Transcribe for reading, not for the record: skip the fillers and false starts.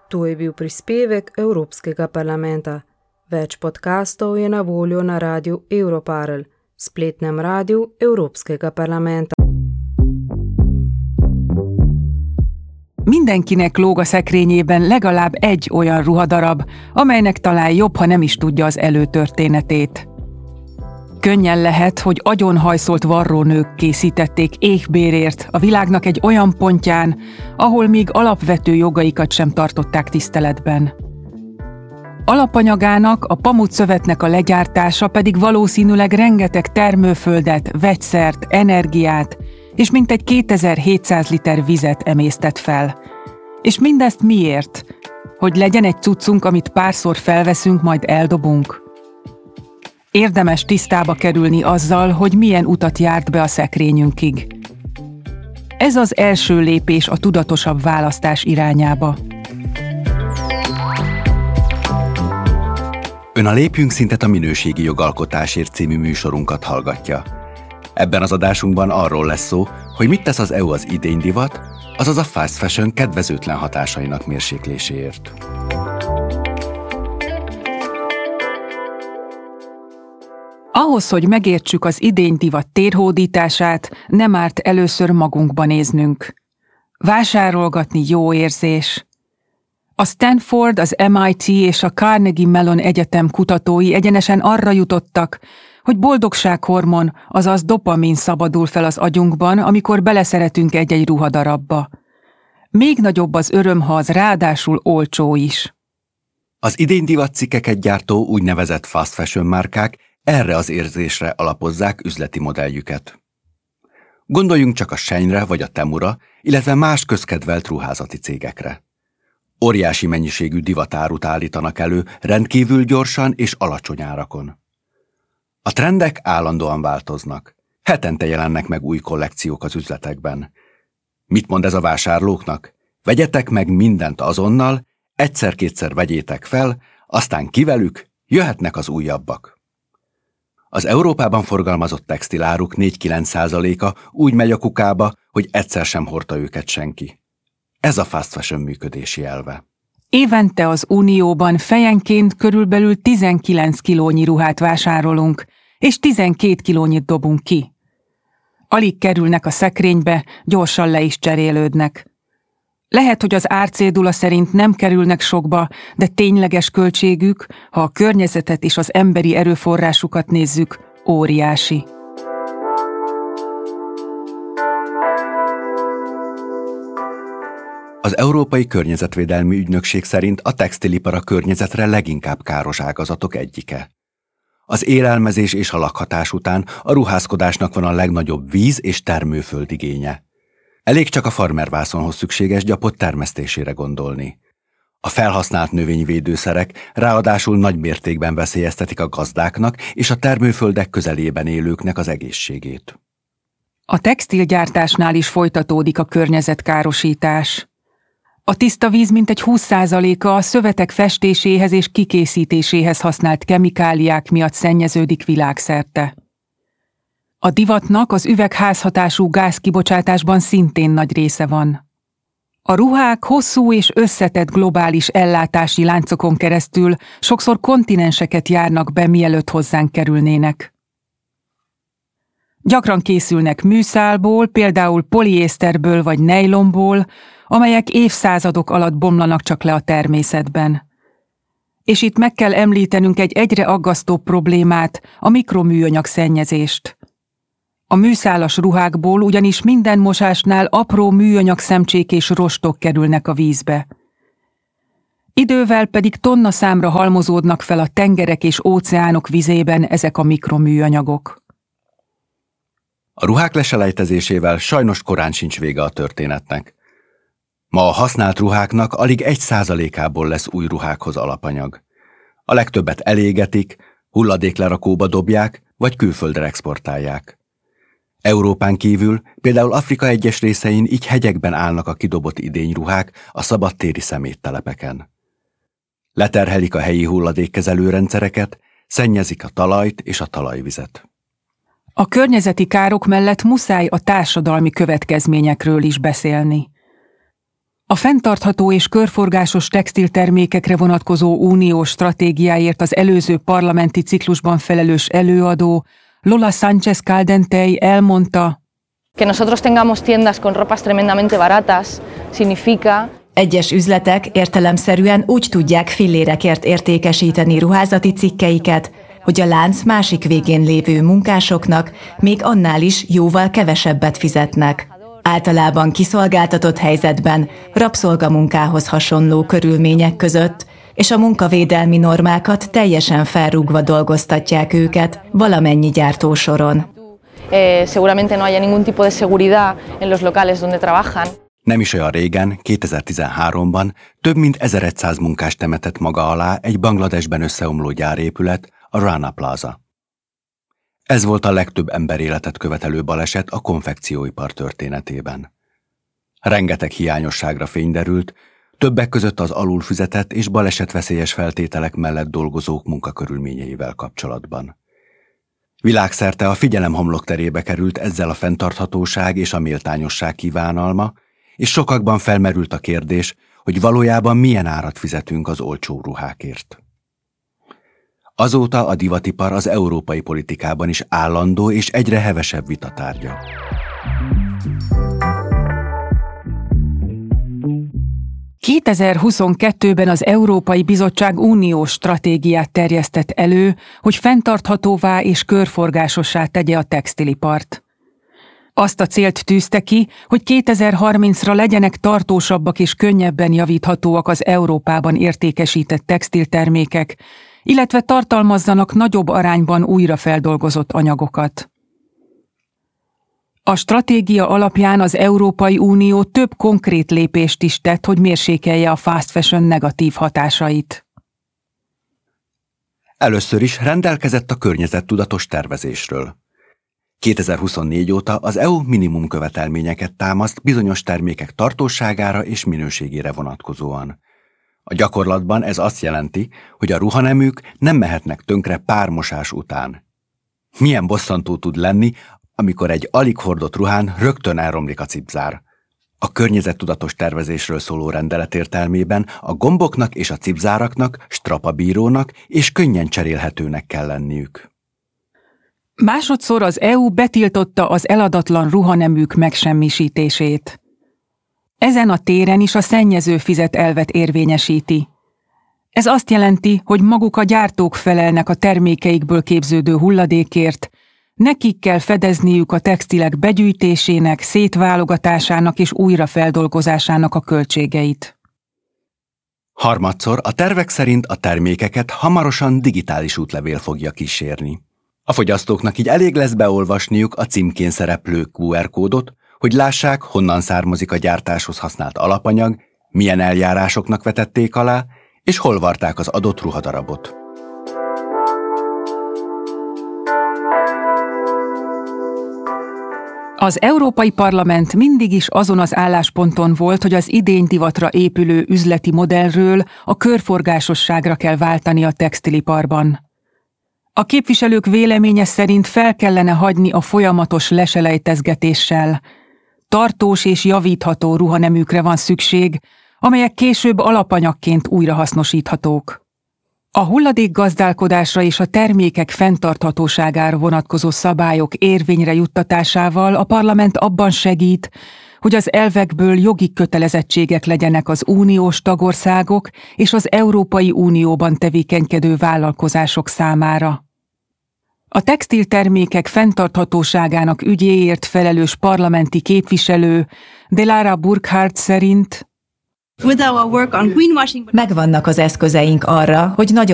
To je bil prispevek Evropskega parlamenta. Več podkastov je na voljo na Radiu Europarl, spletnem radiu Európskega parlamenta. Mindenkinek lóg a szekrényében legalább egy olyan ruhadarab, amelynek talán jobb, ha nem is tudja az előtörténetét. Könnyen lehet, hogy agyonhajszolt varrónők készítették éhbérért a világnak egy olyan pontján, ahol még alapvető jogaikat sem tartották tiszteletben. Alapanyagának, a pamutszövetnek a legyártása pedig valószínűleg rengeteg termőföldet, vegyszert, energiát és mintegy 2700 liter vizet emésztett fel. És mindezt miért? Hogy legyen egy cuccunk, amit párszor felveszünk, majd eldobunk? Érdemes tisztába kerülni azzal, hogy milyen utat járt be a szekrényünkig. Ez az első lépés a tudatosabb választás irányába. Ön a Lépjünk Szintet a minőségi jogalkotásért című műsorunkat hallgatja. Ebben az adásunkban arról lesz szó, hogy mit tesz az EU az idénydivat, azaz a fast fashion kedvezőtlen hatásainak mérsékléséért. Ahhoz, hogy megértsük az idénydivat térhódítását, nem árt először magunkba néznünk. Vásárolgatni jó érzés. A Stanford, az MIT és a Carnegie Mellon Egyetem kutatói egyenesen arra jutottak, hogy boldogsághormon, azaz dopamin szabadul fel az agyunkban, amikor beleszeretünk egy-egy ruhadarabba. Még nagyobb az öröm, ha az ráadásul olcsó is. Az idénydivat cikkeket gyártó úgynevezett fast fashion márkák erre az érzésre alapozzák üzleti modelljüket. Gondoljunk csak a Sheinre vagy a Temura, illetve más közkedvelt ruházati cégekre. Óriási mennyiségű divatárut állítanak elő, rendkívül gyorsan és alacsony árakon. A trendek állandóan változnak. Hetente jelennek meg új kollekciók az üzletekben. Mit mond ez a vásárlóknak? Vegyetek meg mindent azonnal, egyszer-kétszer vegyétek fel, aztán kivelük jöhetnek az újabbak. Az Európában forgalmazott textiláruk 4-9%-a úgy megy a kukába, hogy egyszer sem hordta őket senki. Ez a fast fashion működési elve. Évente az Unióban fejenként körülbelül 19 kilónyi ruhát vásárolunk, és 12 kilónyit dobunk ki. Alig kerülnek a szekrénybe, gyorsan le is cserélődnek. Lehet, hogy az árcédula szerint nem kerülnek sokba, de tényleges költségük, ha a környezetet és az emberi erőforrásukat nézzük, óriási. Az Európai Környezetvédelmi Ügynökség szerint a textilipar a környezetre leginkább káros ágazatok egyike. Az élelmezés és a lakhatás után a ruházkodásnak van a legnagyobb víz- és termőföld igénye. Elég csak a farmervászonhoz szükséges gyapot termesztésére gondolni. A felhasznált növényvédőszerek ráadásul nagy mértékben veszélyeztetik a gazdáknak és a termőföldek közelében élőknek az egészségét. A textilgyártásnál is folytatódik a környezetkárosítás. A tiszta víz mintegy 20%-a a szövetek festéséhez és kikészítéséhez használt kemikáliák miatt szennyeződik világszerte. A divatnak az üvegházhatású gázkibocsátásban szintén nagy része van. A ruhák hosszú és összetett globális ellátási láncokon keresztül sokszor kontinenseket járnak be, mielőtt hozzánk kerülnének. Gyakran készülnek műszálból, például poliészterből vagy nejlonból, amelyek évszázadok alatt bomlanak csak le a természetben. És itt meg kell említenünk egy egyre aggasztóbb problémát, a mikroműanyag szennyezést. A műszálas ruhákból ugyanis minden mosásnál apró műanyag szemcsék és rostok kerülnek a vízbe. Idővel pedig tonnaszámra halmozódnak fel a tengerek és óceánok vizében ezek a mikroműanyagok. A ruhák leselejtezésével sajnos korán sincs vége a történetnek. Ma a használt ruháknak alig 1%-ából lesz új ruhákhoz alapanyag. A legtöbbet elégetik, hulladéklerakóba dobják, vagy külföldre exportálják. Európán kívül, például Afrika egyes részein így hegyekben állnak a kidobott idényruhák a szabadtéri szeméttelepeken. Leterhelik a helyi hulladékkezelő rendszereket, szennyezik a talajt és a talajvizet. A környezeti károk mellett muszáj a társadalmi következményekről is beszélni. A fenntartható és körforgásos textiltermékekre vonatkozó uniós stratégiáért az előző parlamenti ciklusban felelős előadó Lola Sánchez Caldentey elmondta, que nosotros tengamos tiendas con ropas tremendamente baratas significa. Egyes üzletek értelemszerűen úgy tudják fillérekért értékesíteni ruházati cikkeiket, hogy a lánc másik végén lévő munkásoknak még annál is jóval kevesebbet fizetnek. Általában kiszolgáltatott helyzetben, rabszolgamunkához hasonló körülmények között, és a munkavédelmi normákat teljesen felrúgva dolgoztatják őket valamennyi gyártósoron. Seguramente no haya ningún tipo de seguridad en los locales donde trabajan. Nem is olyan régen, 2013-ban több mint 1100 munkást temetett maga alá egy Bangladesben összeomló gyárépület, a Rana Plaza. Ez volt a legtöbb emberéletet követelő baleset a konfekcióipar történetében. Rengeteg hiányosságra fény derült, többek között az alulfizetett és balesetveszélyes feltételek mellett dolgozók munkakörülményeivel kapcsolatban. Világszerte a figyelem homlokterébe került ezzel a fenntarthatóság és a méltányosság kívánalma, és sokakban felmerült a kérdés, hogy valójában milyen árat fizetünk az olcsó ruhákért. Azóta a divatipar az európai politikában is állandó és egyre hevesebb vita tárgya. ...2022-ben az Európai Bizottság uniós stratégiát terjesztett elő, hogy fenntarthatóvá és körforgásossá tegye a textilipart. Azt a célt tűzte ki, hogy 2030-ra legyenek tartósabbak és könnyebben javíthatóak az Európában értékesített textiltermékek, illetve tartalmazzanak nagyobb arányban újrafeldolgozott anyagokat. A stratégia alapján az Európai Unió több konkrét lépést is tett, hogy mérsékelje a fast fashion negatív hatásait. Először is rendelkezett a környezettudatos tervezésről. 2024 óta az EU minimum követelményeket támaszt bizonyos termékek tartóságára és minőségére vonatkozóan. A gyakorlatban ez azt jelenti, hogy a ruhaneműk nem mehetnek tönkre pármosás után. Milyen bosszantó tud lenni, amikor egy alig hordott ruhán rögtön elromlik a cipzár. A környezettudatos tervezésről szóló rendelet értelmében a gomboknak és a cipzáraknak strapabírónak és könnyen cserélhetőnek kell lenniük. Másodszor az EU betiltotta az eladatlan ruhaneműk megsemmisítését. Ezen a téren is a szennyező fizet elvet érvényesíti. Ez azt jelenti, hogy maguk a gyártók felelnek a termékeikből képződő hulladékért, nekik kell fedezniük a textilek begyűjtésének, szétválogatásának és újrafeldolgozásának a költségeit. Harmadszor a tervek szerint a termékeket hamarosan digitális útlevél fogja kísérni. A fogyasztóknak így elég lesz beolvasniuk a címkén szereplő QR kódot, hogy lássák, honnan származik a gyártáshoz használt alapanyag, milyen eljárásoknak vetették alá, és hol varták az adott ruhadarabot. Az Európai Parlament mindig is azon az állásponton volt, hogy az idény divatra épülő üzleti modellről a körforgásosságra kell váltani a textiliparban. A képviselők véleménye szerint fel kellene hagyni a folyamatos leselejtezgetéssel. Tartós és javítható ruhaneműkre van szükség, amelyek később alapanyagként újrahasznosíthatók. A hulladékgazdálkodásra és a termékek fenntarthatóságára vonatkozó szabályok érvényre juttatásával a parlament abban segít, hogy az elvekből jogi kötelezettségek legyenek az uniós tagországok és az Európai Unióban tevékenykedő vállalkozások számára. A textiltermékek fenntarthatóságának ügyéért felelős parlamenti képviselő Delara Burkhardt szerint Megvannak az eszközeink arra, hogy nagyobb